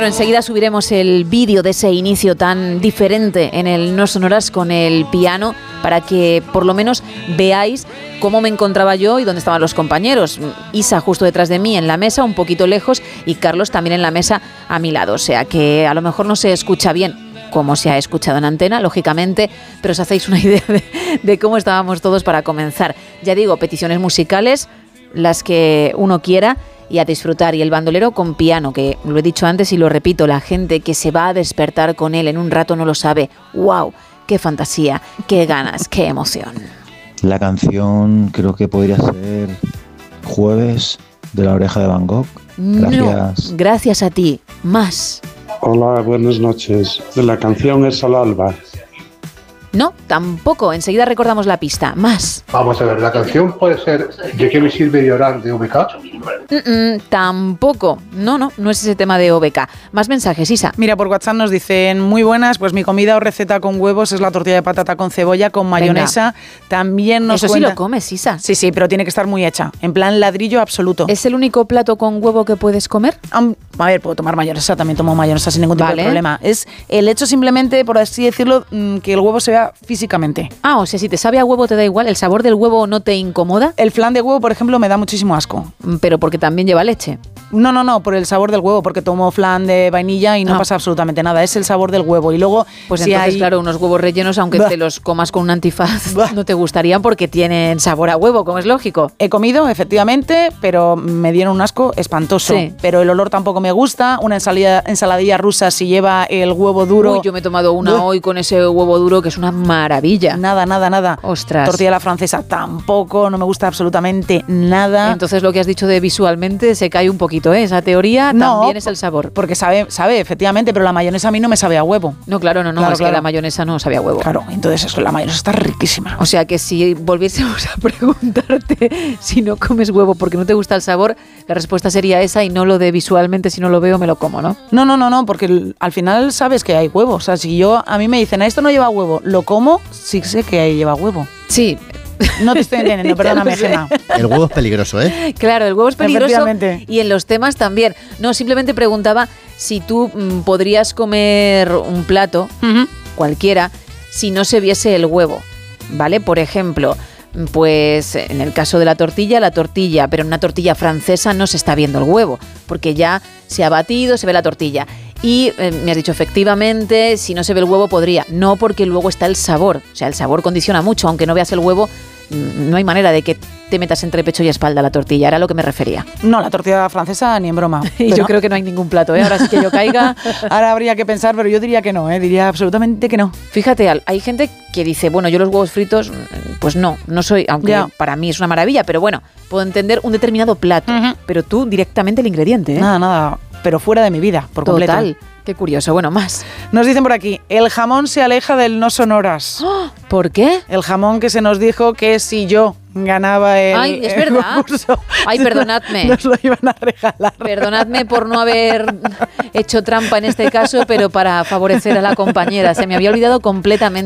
Bueno, enseguida subiremos el vídeo de ese inicio tan diferente en el No Sonoras con el piano para que por lo menos veáis cómo me encontraba yo y dónde estaban los compañeros. Isa justo detrás de mí en la mesa, un poquito lejos, y Carlos también en la mesa a mi lado. O sea que a lo mejor no se escucha bien, como se ha escuchado en antena, lógicamente, pero os hacéis una idea de cómo estábamos todos para comenzar. Ya digo, peticiones musicales, las que uno quiera, y a disfrutar. Y el bandolero con piano, que lo he dicho antes y lo repito, la gente que se va a despertar con él en un rato no lo sabe. ¡Wow! ¡Qué fantasía! ¡Qué ganas! ¡Qué emoción! La canción creo que podría ser Jueves, de La Oreja de Van Gogh. Gracias. No, gracias a ti. Más. Hola, buenas noches. La canción es Al Alba. No, tampoco. Enseguida recordamos la pista. Más. Vamos a ver, la canción puede ser Yo que me sirve llorar de OBK. Tampoco. No es ese tema de OBK. Más mensajes, Isa. Mira, por WhatsApp nos dicen, muy buenas, pues mi comida o receta con huevos es la tortilla de patata con cebolla, con mayonesa. Venga. También nos Eso cuenta... sí lo comes, Isa. Sí, pero tiene que estar muy hecha, en plan ladrillo absoluto. ¿Es el único plato con huevo que puedes comer? A ver, puedo tomar mayonesa, también tomo mayonesa sin ningún tipo de problema. Es el hecho simplemente, por así decirlo, que el huevo se vea físicamente. O sea, si te sabe a huevo te da igual, ¿el sabor del huevo no te incomoda? El flan de huevo, por ejemplo, me da muchísimo asco. Pero porque también lleva leche. No, por el sabor del huevo, porque tomo flan de vainilla y no pasa absolutamente nada, es el sabor del huevo. Y luego, pues si entonces, claro, unos huevos rellenos, aunque te los comas con un antifaz, no te gustarían porque tienen sabor a huevo, como es lógico. He comido, efectivamente, pero me dieron un asco espantoso. Sí. Pero el olor tampoco me gusta. Una ensaladilla rusa si lleva el huevo duro. Uy, yo me he tomado una hoy con ese huevo duro que es una maravilla. Nada. Ostras. Tortilla a la francesa tampoco, no me gusta absolutamente nada. Entonces lo que has dicho de visualmente se cae un poquito, ¿eh? Esa teoría también es el sabor. Porque sabe, efectivamente, pero la mayonesa a mí no me sabe a huevo. No, claro, es que la mayonesa no sabe a huevo. Claro, entonces la mayonesa está riquísima. O sea que si volviésemos a preguntarte si no comes huevo porque no te gusta el sabor, la respuesta sería esa y no lo de visualmente, si no lo veo me lo como, ¿no? No, porque al final sabes que hay huevo. O sea, si a mí me dicen, esto no lleva huevo, lo como, sí sé que ahí lleva huevo. Sí. No te estoy entendiendo, perdóname, Gemma. El huevo es peligroso, ¿eh? Claro, el huevo es peligroso y en los temas también. No, simplemente preguntaba si tú podrías comer un plato, cualquiera, si no se viese el huevo, ¿vale? Por ejemplo, pues en el caso de la tortilla, pero en una tortilla francesa no se está viendo el huevo, porque ya se ha batido, se ve la tortilla. Y me has dicho, efectivamente, si no se ve el huevo podría. No, porque luego está el sabor. O sea, el sabor condiciona mucho. Aunque no veas el huevo, no hay manera de que te metas entre pecho y espalda la tortilla. Era a lo que me refería. No, la tortilla francesa ni en broma. Y yo creo que no hay ningún plato, ¿eh? Ahora sí que yo caiga. Ahora habría que pensar, pero yo diría que no, ¿eh? Diría absolutamente que no. Fíjate, hay gente que dice, bueno, yo los huevos fritos, pues no soy, aunque para mí es una maravilla, pero bueno, puedo entender un determinado plato, pero tú directamente el ingrediente, ¿eh? Nada, pero fuera de mi vida, por completo. Total. Qué curioso. Bueno, más. Nos dicen por aquí, el jamón se aleja del no sonoras. ¿Por qué? El jamón que se nos dijo que si yo ganaba es verdad. Concurso, Ay, perdonadme. Nos lo iban a regalar. Perdonadme por no haber hecho trampa en este caso, pero para favorecer a la compañera. Se me había olvidado completamente.